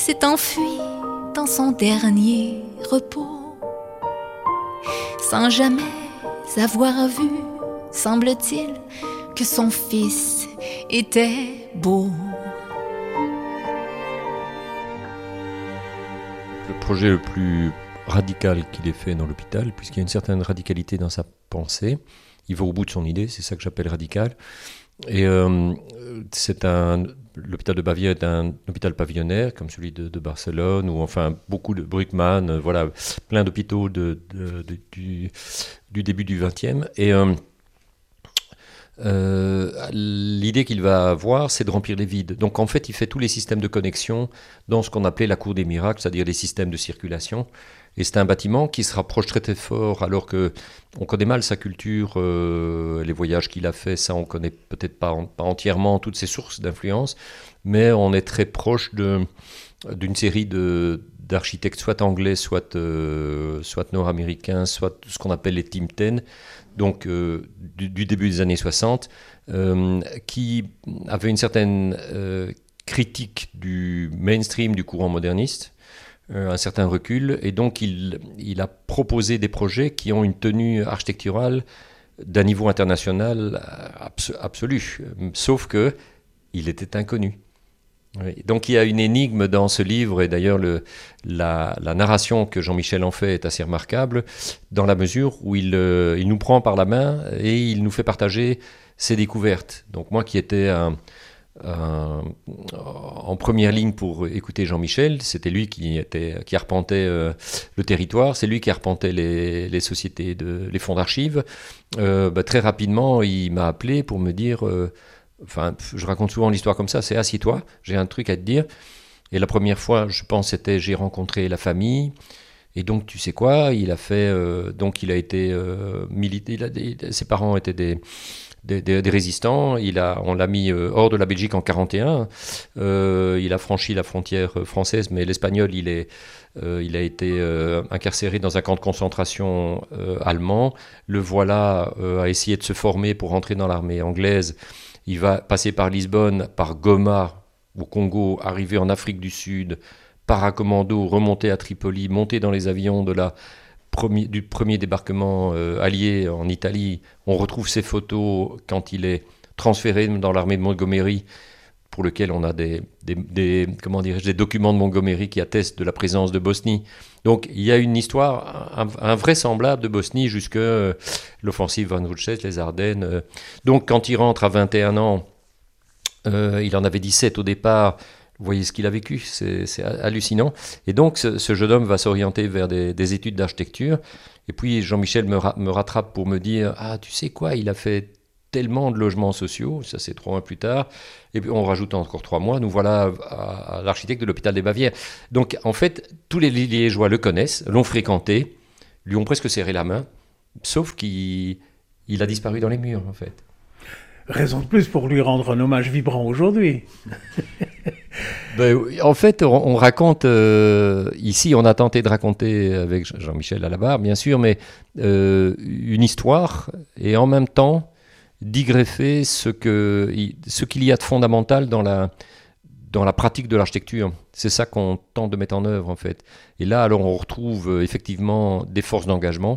s'est enfui dans son dernier repos, sans jamais avoir vu, semble-t-il, que son fils était beau. Le projet le plus radical qu'il ait fait dans l'hôpital, puisqu'il y a une certaine radicalité dans sa pensée, il va au bout de son idée, c'est ça que j'appelle radical. Et l'hôpital de Bavière est un hôpital pavillonnaire, comme celui de Barcelone, ou enfin beaucoup de Bruckmann, voilà, plein d'hôpitaux du début du XXe. Et l'idée qu'il va avoir, c'est de remplir les vides. Donc en fait, il fait tous les systèmes de connexion dans ce qu'on appelait la cour des miracles, c'est-à-dire les systèmes de circulation. Et c'est un bâtiment qui se rapproche très très fort, alors qu'on connaît mal sa culture, les voyages qu'il a fait, ça on connaît peut-être pas entièrement toutes ses sources d'influence, mais on est très proche d'une série d'architectes, soit anglais, soit nord-américains, soit ce qu'on appelle les Team 10, donc du début des années 60, qui avaient une certaine critique du mainstream du courant moderniste, un certain recul, et donc il a proposé des projets qui ont une tenue architecturale d'un niveau international absolu, sauf que il était inconnu. Oui. Donc il y a une énigme dans ce livre, et d'ailleurs la narration que Jean-Michel en fait est assez remarquable, dans la mesure où il nous prend par la main et il nous fait partager ses découvertes. Donc moi qui étais en première ligne pour écouter Jean-Michel, c'était lui qui arpentait le territoire, c'est lui qui arpentait les sociétés, les fonds d'archives. Très rapidement, il m'a appelé pour me dire, je raconte souvent l'histoire comme ça, c'est assis-toi, j'ai un truc à te dire. Et la première fois, je pense, j'ai rencontré la famille. Et donc, tu sais quoi, il a fait, donc il a été militaire, ses parents étaient des résistants, on l'a mis hors de la Belgique en 1941, il a franchi la frontière française, mais l'espagnol, il a été incarcéré dans un camp de concentration allemand. Le voilà à essayer de se former pour rentrer dans l'armée anglaise. Il va passer par Lisbonne, par Goma, au Congo, arriver en Afrique du Sud, paracommando, remonter à Tripoli, monter dans les avions du premier débarquement allié en Italie. On retrouve ces photos quand il est transféré dans l'armée de Montgomery, pour lequel on a des documents de Montgomery qui attestent de la présence de Bosnie. Donc il y a une histoire invraisemblable de Bosnie jusque l'offensive Van Rutschess, les Ardennes. Donc quand il rentre à 21 ans, il en avait 17 au départ. Vous voyez ce qu'il a vécu, c'est hallucinant. Et donc, ce jeune homme va s'orienter vers des études d'architecture. Et puis, Jean-Michel me rattrape pour me dire « Ah, tu sais quoi, il a fait tellement de logements sociaux, ça c'est 3 mois plus tard, et puis on rajoute encore 3 mois, nous voilà à l'architecte de l'hôpital des Bavières. » Donc, en fait, tous les Liégeois le connaissent, l'ont fréquenté, lui ont presque serré la main, sauf qu'il a disparu dans les murs, en fait. Raison de plus pour lui rendre un hommage vibrant aujourd'hui. En fait, on raconte, ici on a tenté de raconter avec Jean-Michel à la barre, bien sûr, mais une histoire, et en même temps d'y greffer ce qu'il y a de fondamental dans la pratique de l'architecture. C'est ça qu'on tente de mettre en œuvre, en fait. Et là, alors, on retrouve effectivement des forces d'engagement,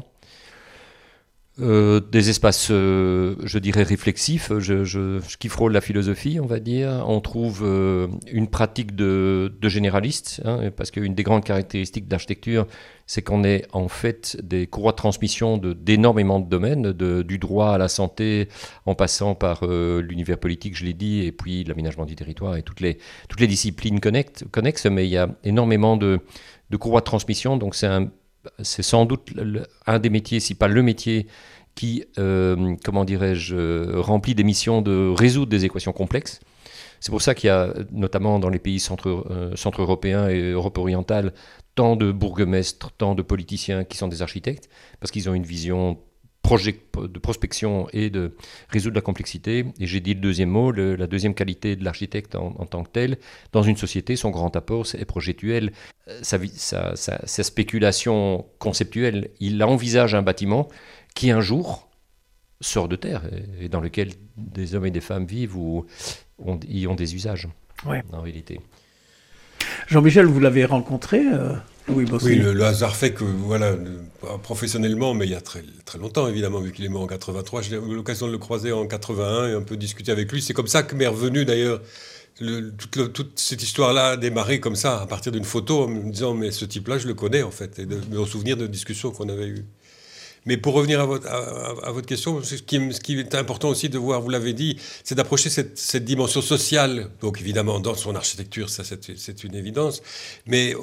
des espaces, je dirais, réflexifs, qui frôlent la philosophie, on va dire. On trouve une pratique de généraliste, parce qu'une des grandes caractéristiques d'architecture, c'est qu'on est en fait des courroies de transmission d'énormément de domaines, du droit à la santé, en passant par l'univers politique, je l'ai dit, et puis l'aménagement du territoire et toutes les disciplines connexes, mais il y a énormément de courroies de transmission, donc c'est sans doute un des métiers, si pas le métier, qui, remplit des missions de résoudre des équations complexes. C'est pour ça qu'il y a, notamment dans les pays centre-européens et Europe orientale, tant de bourgmestres, tant de politiciens qui sont des architectes, parce qu'ils ont une vision de prospection et de résoudre la complexité. Et j'ai dit le deuxième mot, la deuxième qualité de l'architecte en tant que tel. Dans une société, son grand apport, c'est projetuel. Sa spéculation conceptuelle, il envisage un bâtiment qui un jour sort de terre et dans lequel des hommes et des femmes vivent ou y ont des usages, en réalité. Jean-Michel, vous l'avez rencontré, Louis Bossuet? Oui, le hasard fait que, voilà, professionnellement, mais il y a très, très longtemps, évidemment, vu qu'il est mort en 83, j'ai eu l'occasion de le croiser en 81 et un peu discuter avec lui. C'est comme ça que m'est revenu, d'ailleurs, toute cette histoire-là a démarré comme ça, à partir d'une photo, en me disant, mais ce type-là, je le connais, en fait, et de me souvenir de discussions qu'on avait eues. Mais pour revenir à votre question, ce qui est important aussi de voir, vous l'avez dit, c'est d'approcher cette dimension sociale. Donc évidemment, dans son architecture, ça c'est une évidence, mais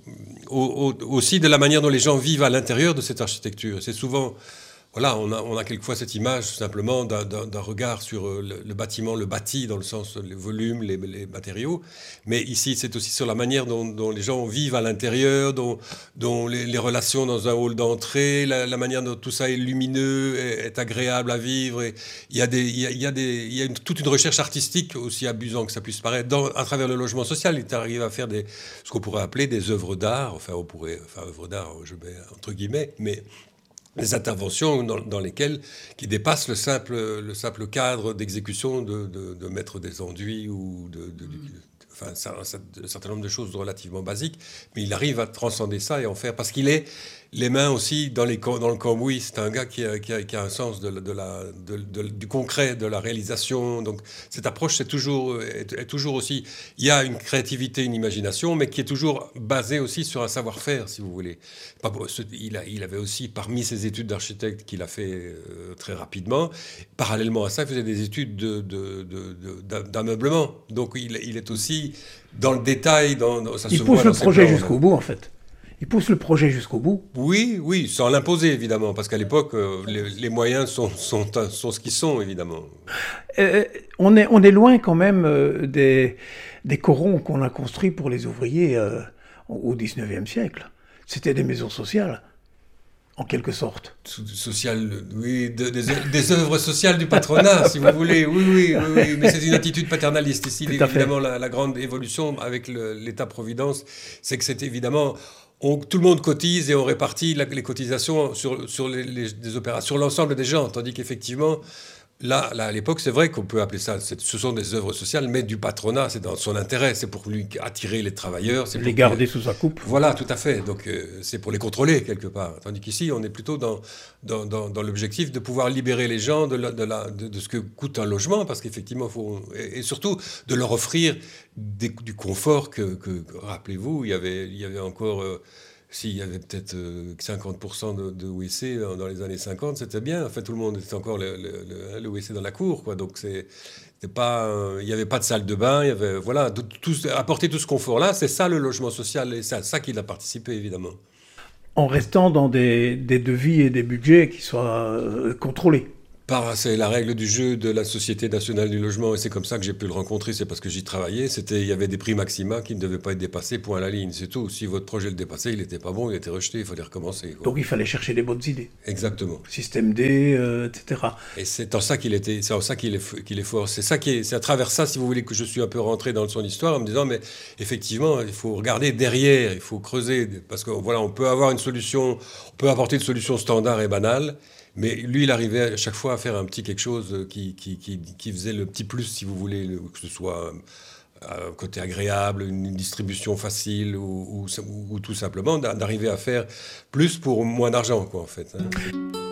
aussi de la manière dont les gens vivent à l'intérieur de cette architecture. C'est souvent... Voilà, on a quelquefois cette image simplement d'un regard sur le bâtiment, le bâti, dans le sens les volumes, les matériaux. Mais ici, c'est aussi sur la manière dont les gens vivent à l'intérieur, dont les relations dans un hall d'entrée, la manière dont tout ça est lumineux, est agréable à vivre. Et il y a toute une recherche artistique, aussi abusant que ça puisse paraître, à travers le logement social. Il arrive à faire ce qu'on pourrait appeler des œuvres d'art. Enfin, œuvres d'art, je mets entre guillemets, mais... des interventions qui dépassent le simple cadre d'exécution de mettre des enduits ou un certain nombre de choses relativement basiques, mais il arrive à transcender ça et en faire, parce qu'il est les mains aussi dans le cambouis. C'est un gars qui a un sens du concret, de la réalisation. Donc cette approche est toujours aussi, il y a une créativité, une imagination, mais qui est toujours basée aussi sur un savoir-faire, si vous voulez. Il avait aussi, parmi ses études d'architecte qu'il a fait très rapidement, parallèlement à ça, il faisait des études d'ameublement. Donc il est aussi dans le détail. Il pousse le projet jusqu'au bout, en fait. Il pousse le projet jusqu'au bout. Oui, sans l'imposer, évidemment, parce qu'à l'époque, les moyens sont ce qu'ils sont, évidemment. On est loin quand même des corons qu'on a construits pour les ouvriers au XIXe siècle. C'était des maisons sociales, en quelque sorte. Sociales, oui, des œuvres sociales du patronat, si vous voulez. Oui, mais c'est une attitude paternaliste. Ici, évidemment, la grande évolution avec l'État-providence, c'est que c'est évidemment... tout le monde cotise et on répartit les cotisations sur les opérations, sur l'ensemble des gens. Tandis qu'effectivement, là, à l'époque, c'est vrai qu'on peut appeler ça, ce sont des œuvres sociales, mais du patronat, c'est dans son intérêt, c'est pour lui attirer les travailleurs. C'est les garder sous sa coupe. Voilà, tout à fait. Donc, c'est pour les contrôler, quelque part. Tandis qu'ici, on est plutôt dans l'objectif de pouvoir libérer les gens de ce que coûte un logement, parce qu'effectivement, et surtout de leur offrir du confort rappelez-vous, il y avait encore... s'il y avait peut-être 50% de WC dans les années 50, c'était bien. En fait, tout le monde était encore le WC dans la cour, quoi. Donc, il n'y avait pas de salle de bain. Il y avait, voilà, apporter tout ce confort-là, c'est ça le logement social. Et c'est à ça qu'il a participé, évidemment. En restant dans des devis et des budgets qui soient contrôlés. C'est la règle du jeu de la Société nationale du logement, et c'est comme ça que j'ai pu le rencontrer, c'est parce que j'y travaillais. Il y avait des prix maxima qui ne devaient pas être dépassés, point à la ligne, c'est tout. Si votre projet le dépassait, il n'était pas bon, il était rejeté, il fallait recommencer, quoi. Donc il fallait chercher les bonnes idées. Exactement. Système D, etc. Et c'est en ça qu'il est fort. C'est à travers ça, si vous voulez, que je suis un peu rentré dans son histoire, en me disant, mais effectivement, il faut regarder derrière, il faut creuser, parce que voilà, on peut avoir une solution, on peut apporter une solution standard et banale. Mais lui, il arrivait à chaque fois à faire un petit quelque chose qui faisait le petit plus, si vous voulez, que ce soit un côté agréable, une distribution facile ou tout simplement d'arriver à faire plus pour moins d'argent, quoi, en fait.